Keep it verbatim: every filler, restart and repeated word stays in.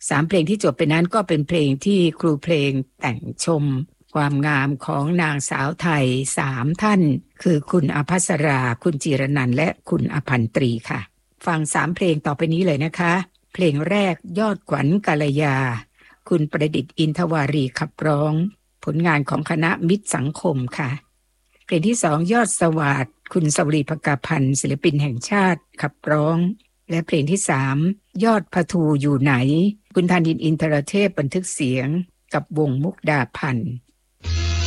สามเพลงที่จบไปนั้นก็เป็นเพลงที่ครูเพลงแต่งชมความงามของนางสาวไทยสามท่านคือคุณอภัสรา คุณจิรนันท์และคุณอภันตรีค่ะฟังสามเพลงต่อไปนี้เลยนะคะเพลงแรกยอดขวัญกัลยาคุณประดิษฐ์อินทวารีขับร้องผลงานของคณะมิตรสังคมค่ะเพลงที่สองยอดสวัสดิ์คุณสวรีภกาพันธ์ศิลปินแห่งชาติขับร้องและเพลงที่สามยอดพทูอยู่ไหนคุณธนินทร์อินทรเทพบันทึกเสียงกับวงมุกดาพันธ์